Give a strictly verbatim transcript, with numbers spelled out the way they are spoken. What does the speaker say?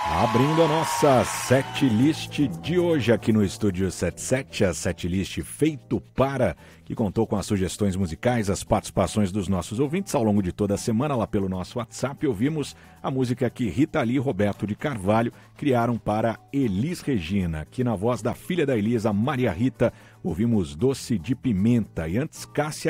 Abrindo a nossa setlist de hoje aqui no Estúdio setenta e sete, a setlist feito para, que contou com as sugestões musicais, as participações dos nossos ouvintes ao longo de toda a semana lá pelo nosso WhatsApp. Ouvimos a música que Rita Lee e Roberto de Carvalho criaram para Elis Regina, aqui na voz da filha da Elisa, Maria Rita, ouvimos Doce de Pimenta, e antes Cássia